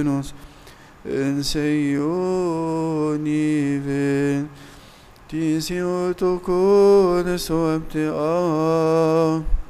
nos en Seioníven, ti Señor tocó de su